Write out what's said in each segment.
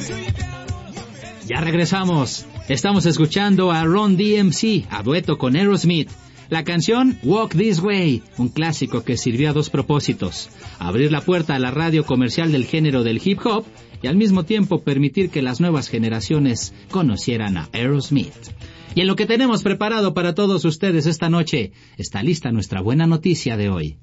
Ya regresamos. Estamos escuchando a Run DMC, a dueto con Aerosmith. La canción Walk This Way, un clásico que sirvió a dos propósitos: abrir la puerta a la radio comercial del género del hip hop y al mismo tiempo permitir que las nuevas generaciones conocieran a Aerosmith. Y en lo que tenemos preparado para todos ustedes esta noche, está lista nuestra buena noticia de hoy.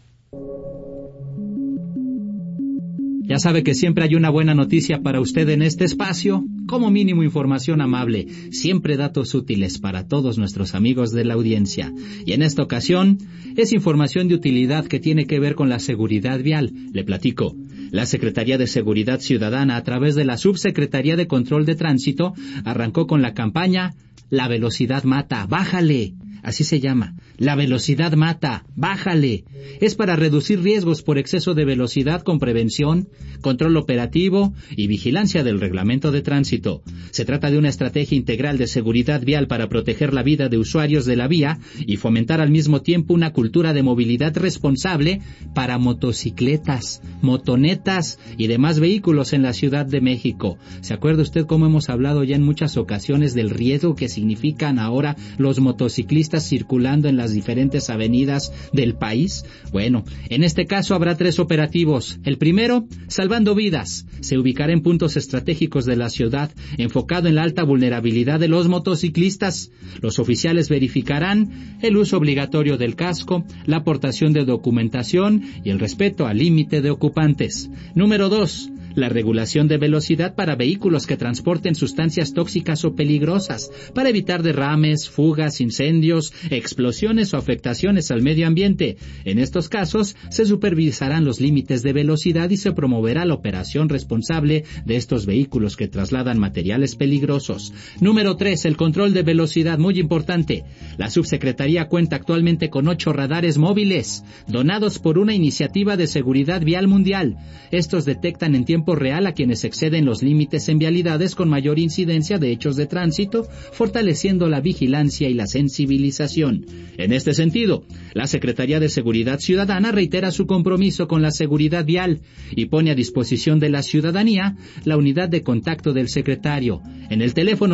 Ya sabe que siempre hay una buena noticia para usted en este espacio, como mínimo información amable, siempre datos útiles para todos nuestros amigos de la audiencia. Y en esta ocasión, es información de utilidad que tiene que ver con la seguridad vial. Le platico. La Secretaría de Seguridad Ciudadana, a través de la Subsecretaría de Control de Tránsito, arrancó con la campaña La Velocidad Mata, ¡bájale! Así se llama. La velocidad mata. ¡Bájale! Es para reducir riesgos por exceso de velocidad con prevención, control operativo y vigilancia del reglamento de tránsito. Se trata de una estrategia integral de seguridad vial para proteger la vida de usuarios de la vía y fomentar al mismo tiempo una cultura de movilidad responsable para motocicletas, motonetas y demás vehículos en la Ciudad de México. ¿Se acuerda usted cómo hemos hablado ya en muchas ocasiones del riesgo que significan ahora los motociclistas circulando en las diferentes avenidas del país? Bueno, en este caso habrá 3 operativos. El primero, salvando vidas. Se ubicará en puntos estratégicos de la ciudad, enfocado en la alta vulnerabilidad de los motociclistas. Los oficiales verificarán el uso obligatorio del casco, la aportación de documentación y el respeto al límite de ocupantes. Número 2. La regulación de velocidad para vehículos que transporten sustancias tóxicas o peligrosas, para evitar derrames, fugas, incendios, explosiones o afectaciones al medio ambiente. En estos casos, se supervisarán los límites de velocidad y se promoverá la operación responsable de estos vehículos que trasladan materiales peligrosos. Número 3. El control de velocidad, muy importante. La Subsecretaría cuenta actualmente con 8 radares móviles, donados por una iniciativa de seguridad vial mundial. Estos detectan en tiempo real a quienes exceden los límites en vialidades con mayor incidencia de hechos de tránsito, fortaleciendo la vigilancia y la sensibilización. En este sentido, la Secretaría de Seguridad Ciudadana reitera su compromiso con la seguridad vial y pone a disposición de la ciudadanía la unidad de contacto del secretario en el teléfono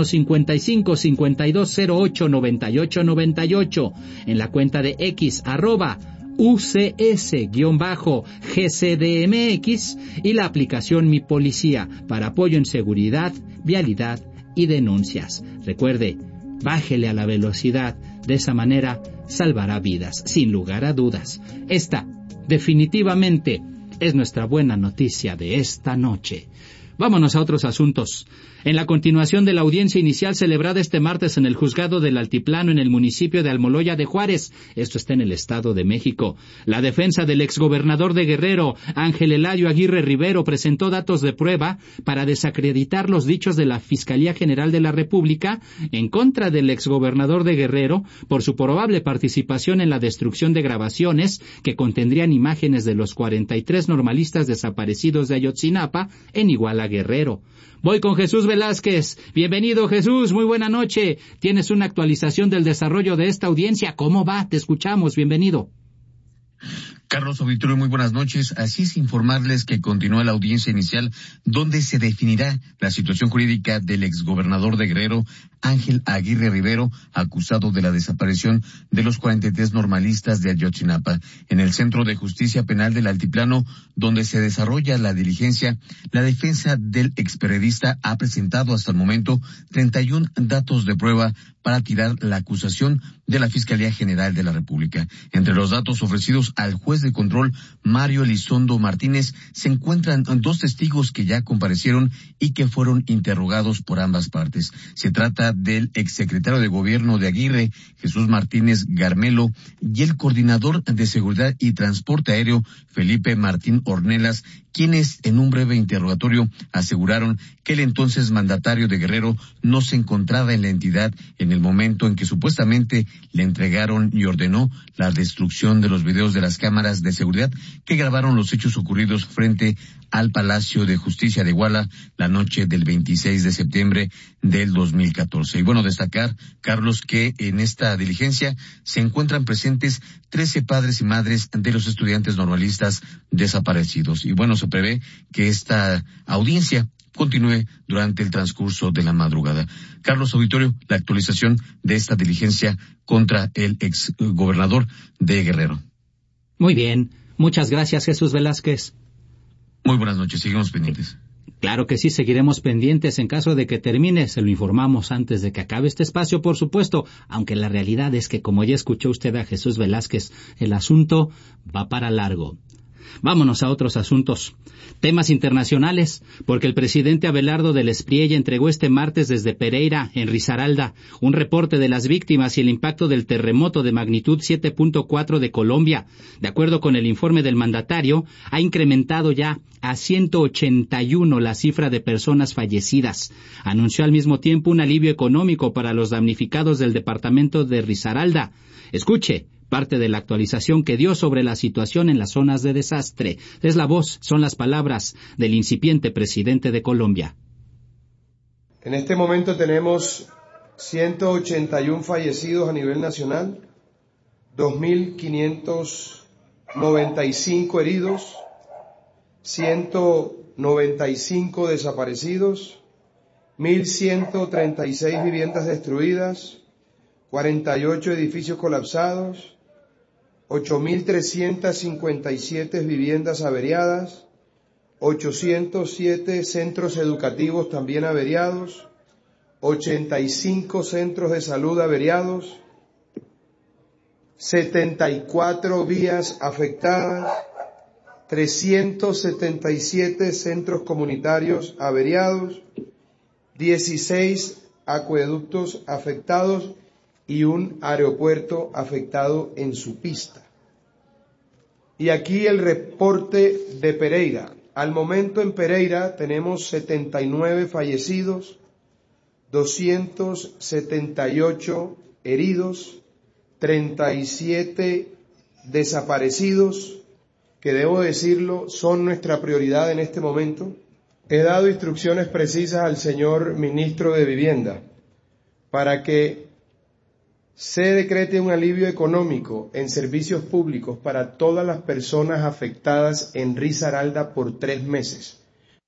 55 52 08 98 98, en la cuenta de X @UCS-GCDMX y la aplicación Mi Policía para apoyo en seguridad, vialidad y denuncias. Recuerde, bájele a la velocidad, de esa manera salvará vidas, sin lugar a dudas. Esta, definitivamente, es nuestra buena noticia de esta noche. Vámonos a otros asuntos. En la continuación de la audiencia inicial celebrada este martes en el Juzgado del Altiplano en el municipio de Almoloya de Juárez, esto está en el Estado de México, la defensa del exgobernador de Guerrero, Ángel Eladio Aguirre Rivero, presentó datos de prueba para desacreditar los dichos de la Fiscalía General de la República en contra del exgobernador de Guerrero por su probable participación en la destrucción de grabaciones que contendrían imágenes de los 43 normalistas desaparecidos de Ayotzinapa en Iguala, Guerrero. Voy con Jesús Velázquez. Bienvenido, Jesús, muy buena noche. Tienes una actualización del desarrollo de esta audiencia. ¿Cómo va? Te escuchamos, bienvenido. Carlos Auditorio, muy buenas noches. Así es, informarles que continúa la audiencia inicial donde se definirá la situación jurídica del exgobernador de Guerrero, Ángel Aguirre Rivero, acusado de la desaparición de los 43 normalistas de Ayotzinapa. En el Centro de Justicia Penal del Altiplano, donde se desarrolla la diligencia, la defensa del experiodista ha presentado hasta el momento 31 datos de prueba para tirar la acusación de la Fiscalía General de la República. Entre los datos ofrecidos al juez de control, Mario Elizondo Martínez, se encuentran 2 testigos que ya comparecieron y que fueron interrogados por ambas partes. Se trata del exsecretario de Gobierno de Aguirre, Jesús Martínez Garmelo, y el coordinador de Seguridad y Transporte Aéreo, Felipe Martín Ornelas, quienes en un breve interrogatorio aseguraron que el entonces mandatario de Guerrero no se encontraba en la entidad en el momento en que supuestamente le entregaron y ordenó la destrucción de los videos de las cámaras de seguridad que grabaron los hechos ocurridos frente al Palacio de Justicia de Iguala la noche del 26 de septiembre del 2014. Y bueno, destacar, Carlos, que en esta diligencia se encuentran presentes 13 padres y madres de los estudiantes normalistas desaparecidos. Y bueno, se prevé que esta audiencia continúe durante el transcurso de la madrugada. Carlos Auditorio, la actualización de esta diligencia contra el exgobernador de Guerrero. Muy bien. Muchas gracias, Jesús Velázquez. Muy buenas noches. Seguimos pendientes. Claro que sí, seguiremos pendientes. En caso de que termine, se lo informamos antes de que acabe este espacio, por supuesto, aunque la realidad es que, como ya escuchó usted a Jesús Velázquez, el asunto va para largo. Vámonos a otros asuntos. Temas internacionales, porque el presidente Abelardo del Espriella entregó este martes desde Pereira, en Risaralda, un reporte de las víctimas y el impacto del terremoto de magnitud 7.4 de Colombia. De acuerdo con el informe del mandatario, ha incrementado ya a 181 la cifra de personas fallecidas. Anunció al mismo tiempo un alivio económico para los damnificados del departamento de Risaralda. Escuche parte de la actualización que dio sobre la situación en las zonas de desastre. Es la voz, son las palabras del incipiente presidente de Colombia. En este momento tenemos 181 fallecidos a nivel nacional, 2.595 heridos, 195 desaparecidos, 1.136 viviendas destruidas, 48 edificios colapsados, 8.357 viviendas averiadas, 807 centros educativos también averiados, 85 centros de salud averiados, 74 vías afectadas, 377 centros comunitarios averiados, 16 acueductos afectados y un aeropuerto afectado en su pista. Y aquí el reporte de Pereira. Al momento en Pereira tenemos 79 fallecidos, 278 heridos, 37 desaparecidos, que debo decirlo, son nuestra prioridad en este momento. He dado instrucciones precisas al señor ministro de Vivienda para que se decrete un alivio económico en servicios públicos para todas las personas afectadas en Risaralda por 3 meses.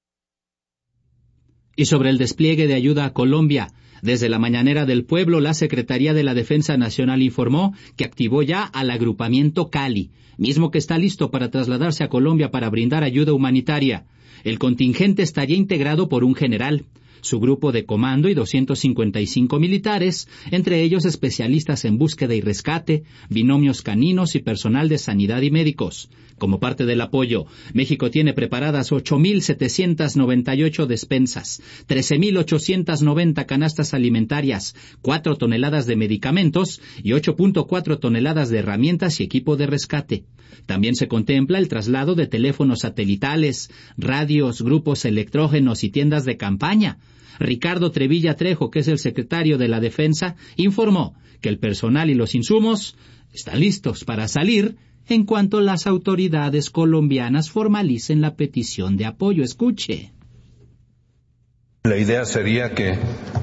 Y sobre el despliegue de ayuda a Colombia, desde la mañanera del pueblo, la Secretaría de la Defensa Nacional informó que activó ya al agrupamiento Cali, mismo que está listo para trasladarse a Colombia para brindar ayuda humanitaria. El contingente estaría integrado por un general, su grupo de comando y 255 militares, entre ellos especialistas en búsqueda y rescate, binomios caninos y personal de sanidad y médicos. Como parte del apoyo, México tiene preparadas 8.798 despensas, 13.890 canastas alimentarias, 4 toneladas de medicamentos y 8.4 toneladas de herramientas y equipo de rescate. También se contempla el traslado de teléfonos satelitales, radios, grupos electrógenos y tiendas de campaña. Ricardo Trevilla Trejo, que es el secretario de la Defensa, informó que el personal y los insumos están listos para salir en cuanto las autoridades colombianas formalicen la petición de apoyo. Escuche. La idea sería que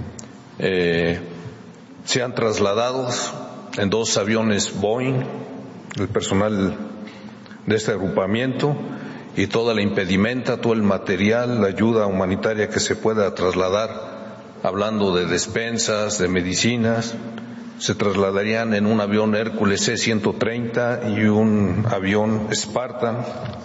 sean trasladados en 2 aviones Boeing el personal de este agrupamiento y toda la impedimenta, todo el material, la ayuda humanitaria que se pueda trasladar, hablando de despensas, de medicinas, se trasladarían en un avión Hércules C-130 y un avión Spartan.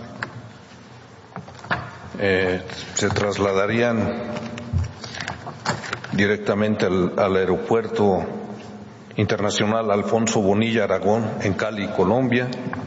Se trasladarían directamente al aeropuerto internacional Alfonso Bonilla Aragón en Cali, Colombia.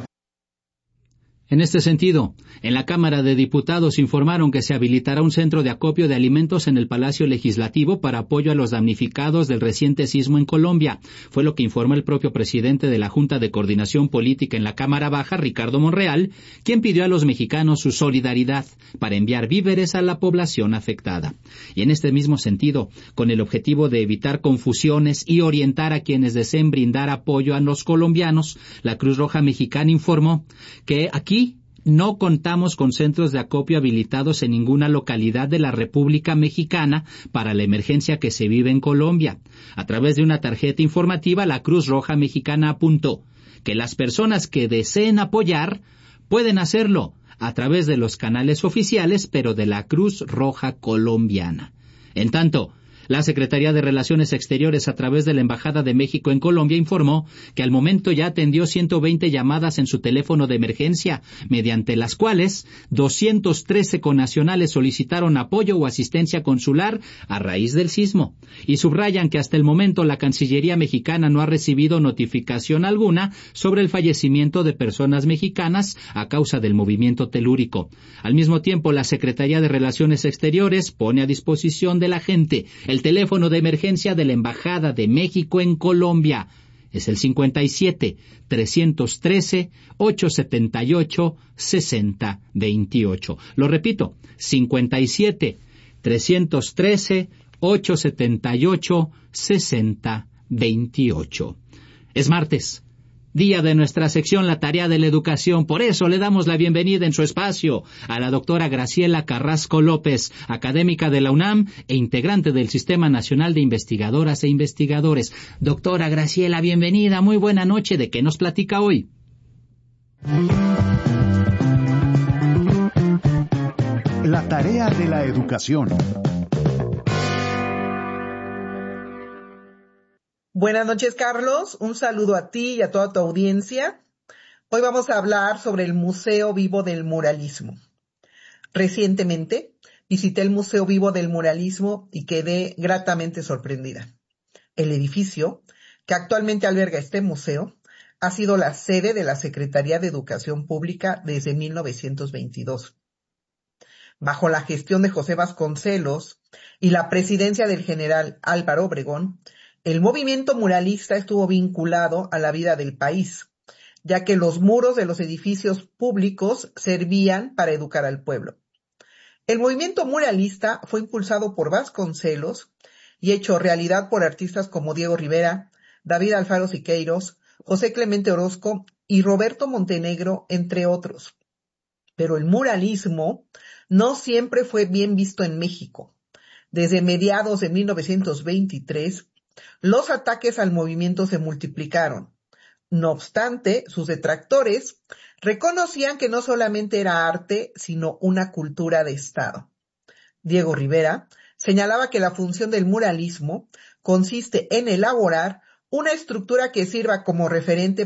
En este sentido, en la Cámara de Diputados informaron que se habilitará un centro de acopio de alimentos en el Palacio Legislativo para apoyo a los damnificados del reciente sismo en Colombia. Fue lo que informó el propio presidente de la Junta de Coordinación Política en la Cámara Baja, Ricardo Monreal, quien pidió a los mexicanos su solidaridad para enviar víveres a la población afectada. Y en este mismo sentido, con el objetivo de evitar confusiones y orientar a quienes deseen brindar apoyo a los colombianos, la Cruz Roja Mexicana informó que aquí no contamos con centros de acopio habilitados en ninguna localidad de la República Mexicana para la emergencia que se vive en Colombia. A través de una tarjeta informativa, la Cruz Roja Mexicana apuntó que las personas que deseen apoyar pueden hacerlo a través de los canales oficiales, pero de la Cruz Roja Colombiana. En tanto, la Secretaría de Relaciones Exteriores, a través de la Embajada de México en Colombia, informó que al momento ya atendió 120 llamadas en su teléfono de emergencia, mediante las cuales 213 connacionales solicitaron apoyo o asistencia consular a raíz del sismo. Y subrayan que hasta el momento la Cancillería mexicana no ha recibido notificación alguna sobre el fallecimiento de personas mexicanas a causa del movimiento telúrico. Al mismo tiempo, la Secretaría de Relaciones Exteriores pone a disposición de la gente el teléfono de emergencia de la Embajada de México en Colombia. Es el 57-313-878-6028. Lo repito, 57-313-878-6028. Es martes, día de nuestra sección La Tarea de la Educación. Por eso le damos la bienvenida en su espacio a la doctora Graciela Carrasco López, académica de la UNAM e integrante del Sistema Nacional de Investigadoras e Investigadores. Doctora Graciela, bienvenida, muy buena noche. ¿De qué nos platica hoy? La Tarea de la Educación. Buenas noches, Carlos. Un saludo a ti y a toda tu audiencia. Hoy vamos a hablar sobre el Museo Vivo del Muralismo. Recientemente visité el Museo Vivo del Muralismo y quedé gratamente sorprendida. El edificio, que actualmente alberga este museo, ha sido la sede de la Secretaría de Educación Pública desde 1922. Bajo la gestión de José Vasconcelos y la presidencia del general Álvaro Obregón, el movimiento muralista estuvo vinculado a la vida del país, ya que los muros de los edificios públicos servían para educar al pueblo. El movimiento muralista fue impulsado por Vasconcelos y hecho realidad por artistas como Diego Rivera, David Alfaro Siqueiros, José Clemente Orozco y Roberto Montenegro, entre otros. Pero el muralismo no siempre fue bien visto en México. Desde mediados de 1923, los ataques al movimiento se multiplicaron. No obstante, sus detractores reconocían que no solamente era arte, sino una cultura de Estado. Diego Rivera señalaba que la función del muralismo consiste en elaborar una estructura que sirva como referente